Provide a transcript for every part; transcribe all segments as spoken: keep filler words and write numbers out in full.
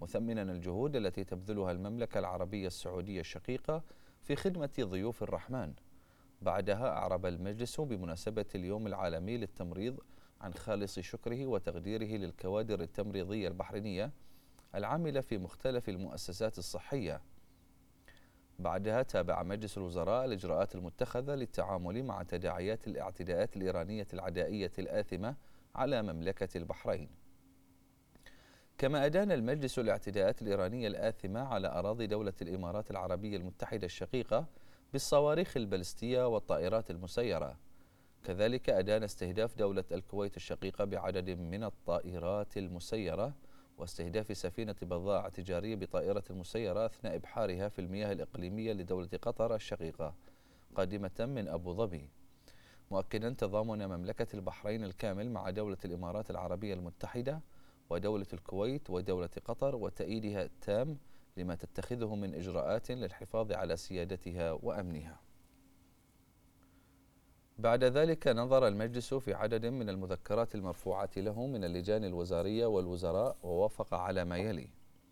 مثمنا الجهود التي تبذلها المملكة العربية السعودية الشقيقة في خدمة ضيوف الرحمن. بعدها أعرب المجلس بمناسبة اليوم العالمي للتمريض عن خالص شكره وتقديره للكوادر التمريضية البحرينية العاملة في مختلف المؤسسات الصحية. بعدها تابع مجلس الوزراء الإجراءات المتخذة للتعامل مع تداعيات الاعتداءات الإيرانية العدائية الآثمة على مملكة البحرين. كما أدان المجلس الاعتداءات الإيرانية الآثمة على أراضي دولة الإمارات العربية المتحدة الشقيقة بالصواريخ البالستية والطائرات المسيرة. كذلك أدان استهداف دولة الكويت الشقيقة بعدد من الطائرات المسيرة واستهداف سفينة بضائع تجارية بطائرة مسيرة أثناء إبحارها في المياه الإقليمية لدولة قطر الشقيقة قادمة من أبو ظبي، مؤكدا تضامن مملكة البحرين الكامل مع دولة الإمارات العربية المتحدة ودولة الكويت ودولة قطر وتأييدها التام لما تتخذه من إجراءات للحفاظ على سيادتها وأمنها. بعد ذلك نظر المجلس في عدد من المذكرات المرفوعة له من اللجان الوزارية والوزراء ووافق على ما يلي: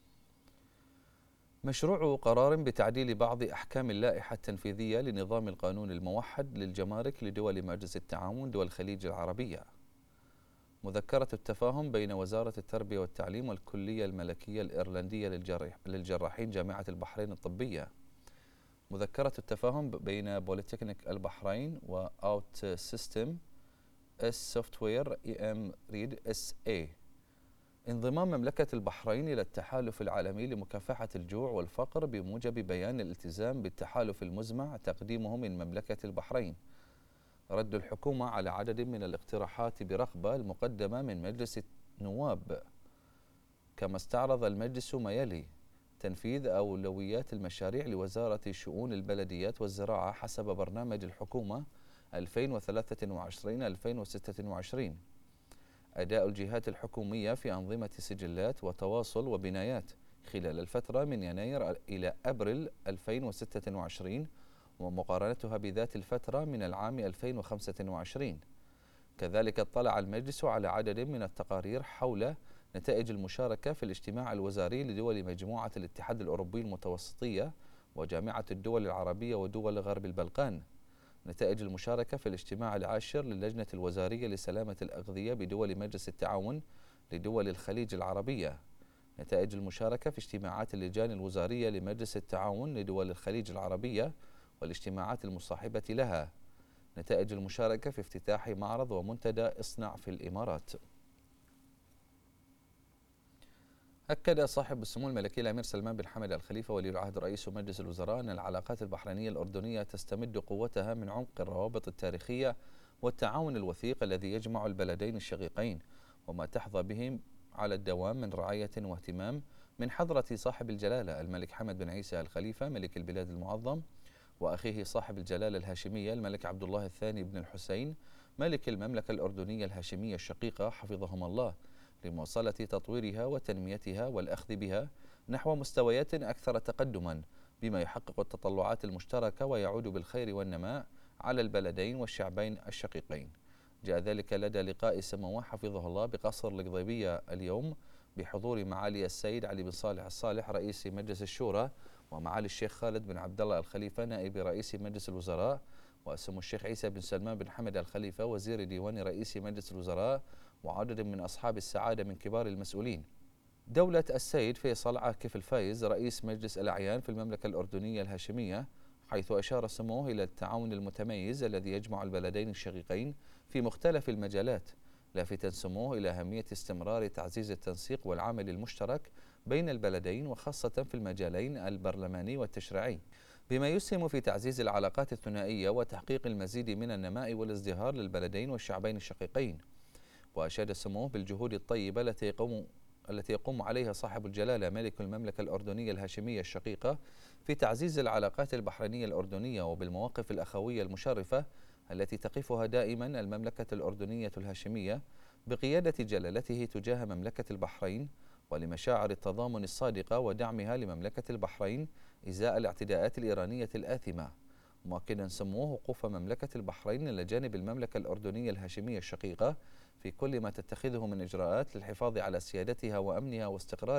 مشروع قرار بتعديل بعض أحكام اللائحة التنفيذية لنظام القانون الموحد للجمارك لدول مجلس التعاون دول الخليج العربية. مذكرة التفاهم بين وزارة التربية والتعليم والكلية الملكية الإيرلندية للجراح للجراحين جامعة البحرين الطبية. مذكرة التفاهم بين بوليتكنيك البحرين وأوت سيستم اس سوفتوير اي ام ريد اس اي. انضمام مملكة البحرين إلى التحالف العالمي لمكافحة الجوع والفقر بموجب بيان الالتزام بالتحالف المزمع تقديمه من مملكة البحرين. رد الحكومة على عدد من الاقتراحات برغبة المقدمة من مجلس النواب. كما استعرض المجلس ما يلي: تنفيذ أولويات المشاريع لوزارة شؤون البلديات والزراعة حسب برنامج الحكومة ألفين وثلاثة وعشرين ألفين وستة وعشرين، أداء الجهات الحكومية في أنظمة سجلات وتواصل وبنايات خلال الفترة من يناير إلى أبريل ألفين وستة وعشرين ومقارنتها بذات الفترة من العام ألفين وخمسة وعشرين. كذلك اطلع المجلس على عدد من التقارير حول نتائج المشاركة في الاجتماع الوزاري لدول مجموعة الاتحاد الأوروبي المتوسطية وجامعة الدول العربية ودول غرب البلقان، نتائج المشاركة في الاجتماع العاشر للجنة الوزارية لسلامة الأغذية بدول مجلس التعاون لدول الخليج العربية، نتائج المشاركة في اجتماعات اللجان الوزارية لمجلس التعاون لدول الخليج العربية والاجتماعات المصاحبة لها، نتائج المشاركة في افتتاح معرض ومنتدى اصنع في الإمارات. أكد صاحب السمو الملكي الأمير سلمان بن حمد الخليفة ولي العهد رئيس مجلس الوزراء أن العلاقات البحرينية الأردنية تستمد قوتها من عمق الروابط التاريخية والتعاون الوثيق الذي يجمع البلدين الشقيقين، وما تحظى به على الدوام من رعاية واهتمام من حضرة صاحب الجلالة الملك حمد بن عيسى الخليفة ملك البلاد المعظم، وأخيه صاحب الجلالة الهاشمية الملك عبد الله الثاني بن الحسين ملك المملكة الأردنية الهاشمية الشقيقة حفظهما الله، لمواصلة تطويرها وتنميتها والأخذ بها نحو مستويات أكثر تقدما بما يحقق التطلعات المشتركة ويعود بالخير والنماء على البلدين والشعبين الشقيقين. جاء ذلك لدى لقاء سموه حفظه الله بقصر القضيبية اليوم بحضور معالي السيد علي بن صالح الصالح رئيس مجلس الشورى ومعالي الشيخ خالد بن عبد الله الخليفة نائب رئيس مجلس الوزراء وسمو الشيخ عيسى بن سلمان بن حمد الخليفة وزير ديوان رئيس مجلس الوزراء وعدد من أصحاب السعادة من كبار المسؤولين. دولة السيد فيصل عاكف الفايز رئيس مجلس الأعيان في المملكة الأردنية الهاشمية، حيث أشار سموه إلى التعاون المتميز الذي يجمع البلدين الشقيقين في مختلف المجالات، لافتا سموه إلى أهمية استمرار تعزيز التنسيق والعمل المشترك بين البلدين وخاصة في المجالين البرلماني والتشريعي، بما يسهم في تعزيز العلاقات الثنائية وتحقيق المزيد من النماء والازدهار للبلدين والشعبين الشقيقين. وأشاد سموه بالجهود الطيبة التي يقوم التي يقوم عليها صاحب الجلالة ملك المملكة الأردنية الهاشمية الشقيقة في تعزيز العلاقات البحرينية الأردنية وبالمواقف الأخوية المشرفة التي تقفها دائما المملكة الأردنية الهاشمية بقيادة جلالته تجاه مملكة البحرين، ولمشاعر التضامن الصادقة ودعمها لمملكة البحرين إزاء الاعتداءات الإيرانية الآثمة، مؤكدا سموه وقوف مملكة البحرين إلى جانب المملكة الأردنية الهاشمية الشقيقة في كل ما تتخذه من إجراءات للحفاظ على سيادتها وأمنها واستقرارها